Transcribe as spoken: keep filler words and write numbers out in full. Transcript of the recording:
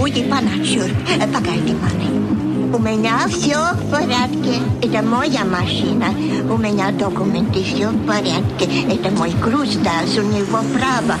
Уйди, паначур, погоди, маны. У меня все в порядке. Это моя машина. У меня документы, все в порядке. Это мой груз, да, у него право.